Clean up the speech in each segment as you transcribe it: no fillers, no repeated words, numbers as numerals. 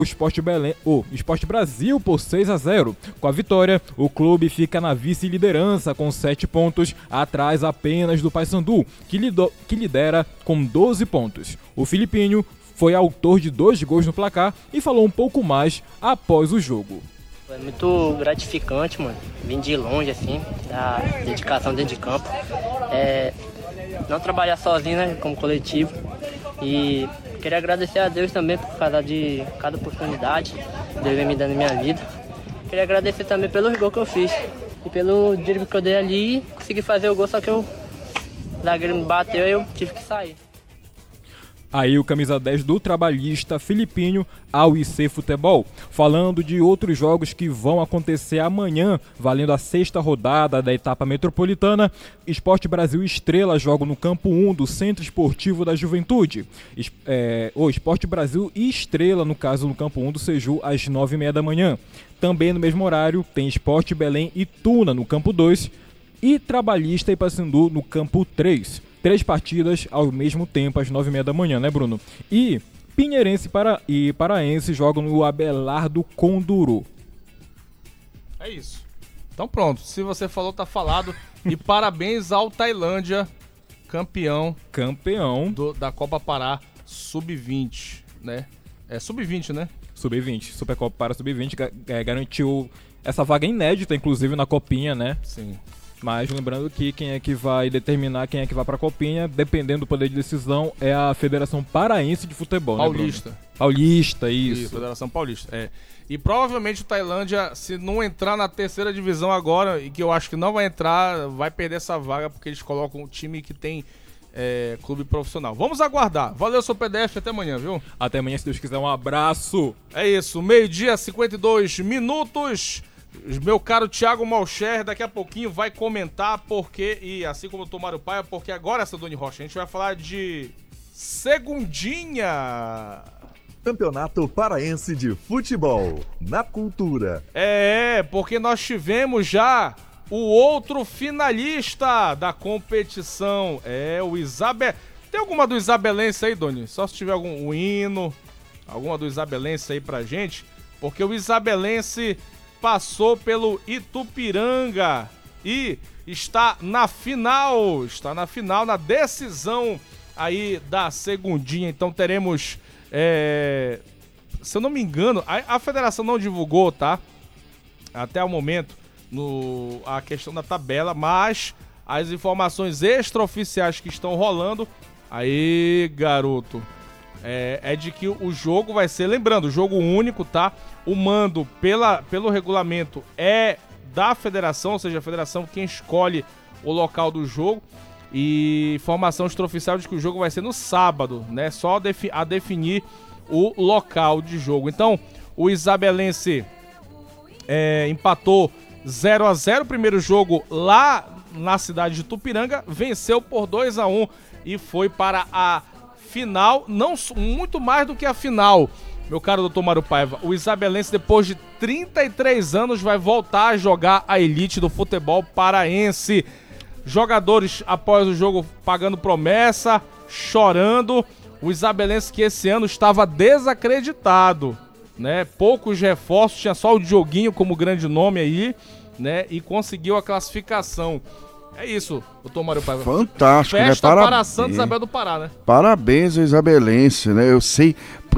o Sport Brasil por 6-0. Com a vitória, o clube fica na vice-liderança com 7 pontos, atrás apenas do Paysandu, que lidera com 12 pontos. O Filipinho foi autor de 2 gols no placar e falou um pouco mais após o jogo. Foi muito gratificante, mano, vim de longe, assim, da dedicação dentro de campo. Não trabalhar sozinho, né, como coletivo. E queria agradecer a Deus também por causa de cada oportunidade que Deus vem me dando na minha vida. Queria agradecer também pelos gols que eu fiz. E pelo drible que eu dei ali, consegui fazer o gol, só que o zagueiro me bateu e eu tive que sair. Aí o camisa 10 do Trabalhista, Filipinho, ao IC Futebol, falando de outros jogos que vão acontecer amanhã, valendo a 6ª rodada da etapa metropolitana. Sport Brasil e Estrela jogam no campo 1 do Centro Esportivo da Juventude. O Sport Brasil e Estrela, no caso, no campo 1 do Seju, às 9h30 da manhã. Também no mesmo horário tem Sport Belém e Tuna no campo 2 e Trabalhista e Paysandu no campo 3. 3 partidas ao mesmo tempo, às 9h30 da manhã, né, Bruno? E Pinheirense e Paraense jogam no Abelardo Conduru. É isso. Então pronto, se você falou, tá falado. E parabéns ao Tailândia, campeão da Copa Pará Sub-20, né? É Sub-20, né? Sub-20, Supercopa Pará Sub-20 garantiu essa vaga inédita, inclusive, na Copinha, né? Sim. Mas lembrando que quem é que vai determinar quem é que vai pra Copinha, dependendo do poder de decisão, é a Federação Paraense de Futebol, Paulista. Né, Paulista, isso. Federação Paulista, E provavelmente o Tailândia, se não entrar na 3ª divisão agora, e que eu acho que não vai entrar, vai perder essa vaga, porque eles colocam um time que tem clube profissional. Vamos aguardar. Valeu, seu PDF, até amanhã, viu? Até amanhã, se Deus quiser, um abraço. É isso, 12h, 52 minutos. Meu caro Thiago Malcher, daqui a pouquinho vai comentar porque, e assim como o Tomário Paia, porque agora, Doni Rocha, a gente vai falar de segundinha. Campeonato Paraense de Futebol, na Cultura. Porque nós tivemos já o outro finalista da competição. O Isabel. Tem alguma do Isabelense aí, Doni? Só se tiver algum hino, alguma do Isabelense aí pra gente. Porque o Isabelense passou pelo Itupiranga e está na final, na decisão aí da segundinha. Então teremos, se eu não me engano, a federação não divulgou, tá? Até o momento, a questão da tabela, mas as informações extraoficiais que estão rolando, aí, garoto, é de que o jogo vai ser, lembrando, jogo único, tá? O mando pelo regulamento é da federação, ou seja, a federação quem escolhe o local do jogo. E informação extraoficial de que o jogo vai ser no sábado, né? Só a definir o local de jogo. Então, o Isabelense empatou 0-0 o primeiro jogo lá na cidade de Itupiranga, venceu por 2-1 e foi para a final, não muito mais do que a final, meu caro doutor Mário Paiva. O Isabelense, depois de 33 anos, vai voltar a jogar a elite do futebol paraense. Jogadores, após o jogo, pagando promessa, chorando. O Isabelense que esse ano estava desacreditado, né? Poucos reforços, tinha só o Dioguinho como grande nome aí, né? E conseguiu a classificação. É isso, doutor Mário Paiva. Fantástico, Festa né? para Santa Isabel do Pará, né? Parabéns ao Isabelense, né? Eu sei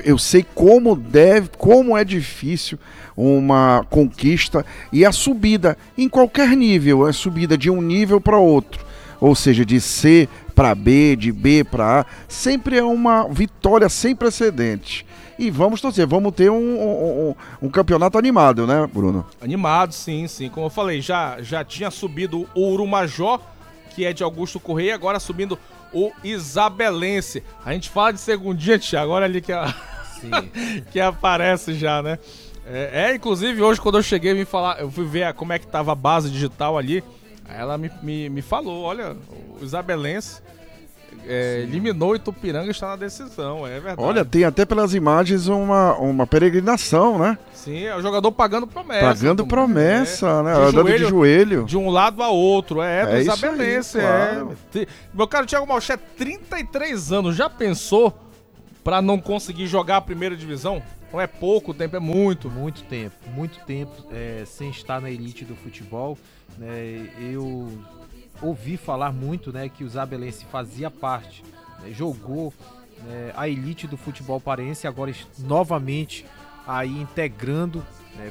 como é difícil uma conquista e a subida em qualquer nível, a subida de um nível para outro, ou seja, de C para B, de B para A, sempre é uma vitória sem precedentes. E vamos torcer, vamos ter um campeonato animado, né, Bruno? Animado, sim. Como eu falei, já tinha subido o Urumajó, que é de Augusto Correia, agora subindo o Isabelense. A gente fala de segundinha, Thiago, agora ali que aparece já, né? Inclusive hoje quando eu cheguei, eu fui ver como é que tava a base digital ali, aí ela me falou, olha, o Isabelense eliminou o Itupiranga e está na decisão, é verdade. Olha, tem até pelas imagens uma peregrinação, né? Sim, é o jogador pagando promessa. Pagando promessa, né? Andando de joelho. De um lado a outro, do Isabelense, claro. Meu caro Thiago Malcher, 33 anos, já pensou pra não conseguir jogar a primeira divisão? Não é pouco tempo, é muito. Muito tempo sem estar na elite do futebol, né? Eu ouvi falar muito, né, que o Isabelense fazia parte, né, jogou, né, a elite do futebol paraense, agora novamente aí integrando, né,